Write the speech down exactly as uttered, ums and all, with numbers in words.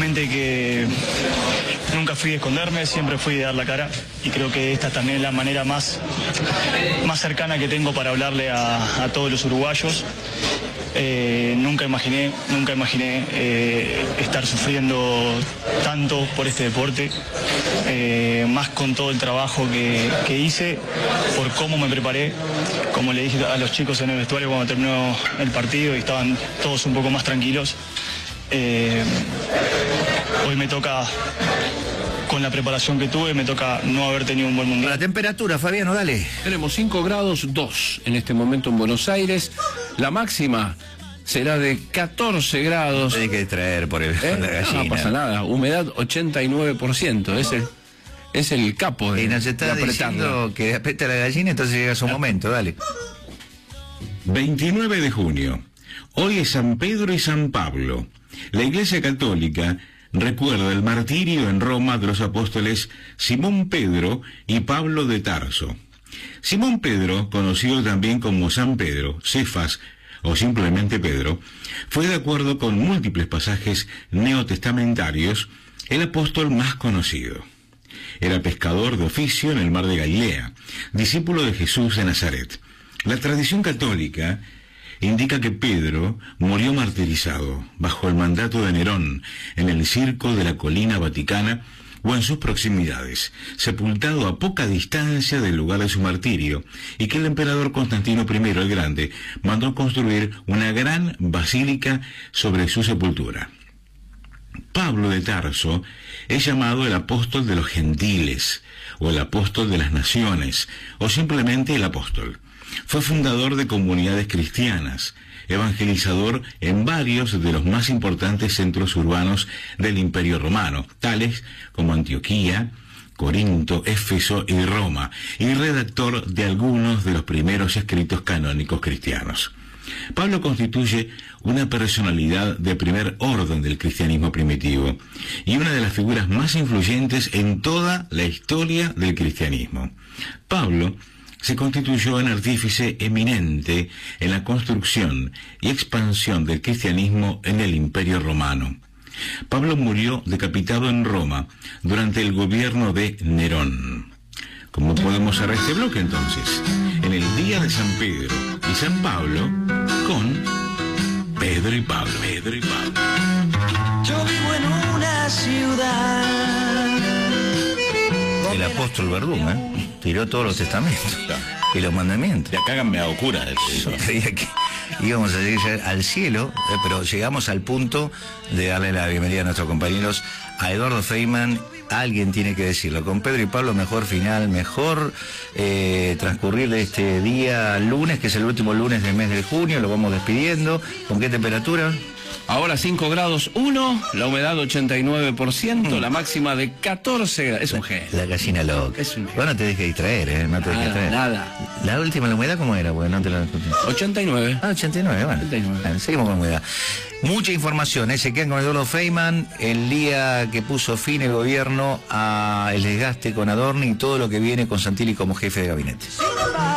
obviamente que nunca fui de esconderme, siempre fui de dar la cara y creo que esta también es la manera más, más cercana que tengo para hablarle a, a todos los uruguayos. Eh, nunca imaginé, nunca imaginé eh, estar sufriendo tanto por este deporte, eh, más con todo el trabajo que, que hice, por cómo me preparé, como le dije a los chicos en el vestuario cuando terminó el partido y estaban todos un poco más tranquilos. Eh, hoy me toca, con la preparación que tuve, me toca no haber tenido un buen mundial. La temperatura, Fabiano, dale. Tenemos cinco grados dos en este momento en Buenos Aires. La máxima será de catorce grados. Hay que traer por el, ¿Eh? la gallina. No pasa nada. Humedad ochenta y nueve por ciento. Es el, es el capo de, y nos está de diciendo que aprieta la gallina, entonces llega su momento, dale. veintinueve de junio. Hoy es San Pedro y San Pablo. La Iglesia Católica recuerda el martirio en Roma de los apóstoles Simón Pedro y Pablo de Tarso. Simón Pedro, conocido también como San Pedro, Cefas o simplemente Pedro, fue, de acuerdo con múltiples pasajes neotestamentarios, el apóstol más conocido. Era pescador de oficio en el mar de Galilea, discípulo de Jesús de Nazaret. La tradición católica indica que Pedro murió martirizado bajo el mandato de Nerón en el circo de la colina vaticana o en sus proximidades, sepultado a poca distancia del lugar de su martirio, y que el emperador Constantino primero el Grande mandó construir una gran basílica sobre su sepultura. Pablo de Tarso es llamado el apóstol de los gentiles, o el apóstol de las naciones, o simplemente el apóstol. Fue fundador de comunidades cristianas, evangelizador en varios de los más importantes centros urbanos del Imperio Romano, tales como Antioquía, Corinto, Éfeso y Roma, y redactor de algunos de los primeros escritos canónicos cristianos. Pablo constituye una personalidad de primer orden del cristianismo primitivo y una de las figuras más influyentes en toda la historia del cristianismo. Pablo se constituyó en artífice eminente en la construcción y expansión del cristianismo en el Imperio Romano. Pablo murió decapitado en Roma durante el gobierno de Nerón. ¿Cómo podemos cerrar este bloque entonces? En el día de San Pedro y San Pablo, con Pedro y Pablo, Pedro y Pablo. Yo vivo en una ciudad. El apóstol Verdún, ¿eh? Tiró todos los testamentos y los mandamientos. De acá háganme a locura. Yo creía que íbamos a llegar al cielo, eh, pero llegamos al punto de darle la bienvenida a nuestros compañeros, a Eduardo Feynman. Alguien tiene que decirlo. Con Pedro y Pablo, mejor final, mejor eh, transcurrir de este día lunes, que es el último lunes del mes de junio. Lo vamos despidiendo. ¿Con qué temperatura? Ahora cinco grados uno, la humedad ochenta y nueve por ciento, mm. la máxima de catorce grados. Es un genio. La gallina loca. Es un genio. Vos no te dejes distraer, ¿eh? No te dejes distraer. Nada. La última, la humedad, ¿cómo era? Bueno, no te la... ochenta y nueve. Ah, ochenta y nueve, bueno. ochenta y nueve. Bueno, seguimos con humedad. Mucha información, ¿eh? Se quedan con Eduardo Feynman, el día que puso fin el gobierno al desgaste con Adorni y todo lo que viene con Santilli como jefe de gabinete.